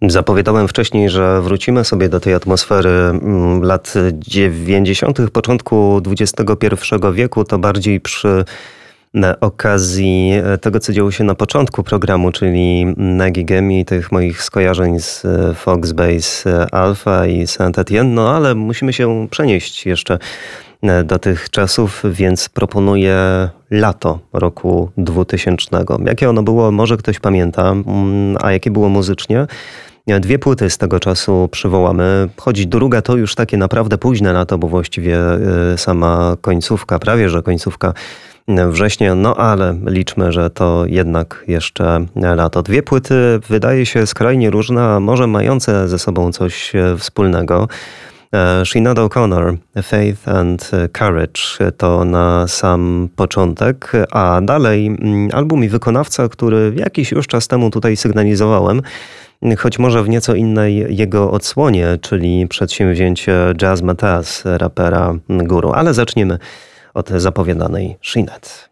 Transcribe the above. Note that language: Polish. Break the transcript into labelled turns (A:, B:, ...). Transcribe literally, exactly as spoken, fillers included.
A: Zapowiadałem wcześniej, że wrócimy sobie do tej atmosfery mm, lat dziewięćdziesiątych, początku dwudziestego pierwszego wieku. To bardziej przy e, okazji e, tego, co działo się na początku programu, czyli Nagi Gemi, tych moich skojarzeń z e, Foxbase e, Alpha i Saint-Étienne. No ale musimy się przenieść jeszcze e, do tych czasów, więc proponuję lato roku dwutysięcznego. Jakie ono było, może ktoś pamięta, mm, a jakie było muzycznie? Dwie płyty z tego czasu przywołamy, choć druga to już takie naprawdę późne lato, bo właściwie y, sama końcówka, prawie że końcówka września, no ale liczmy, że to jednak jeszcze lato. Dwie płyty wydaje się skrajnie różne, a może mające ze sobą coś wspólnego. Sinead O'Connor, Faith and Courage to na sam początek, a dalej album i wykonawca, który jakiś już czas temu tutaj sygnalizowałem, choć może w nieco innej jego odsłonie, czyli przedsięwzięcie Jazzmatazz, rapera Guru. Ale zaczniemy od zapowiadanej Sinead.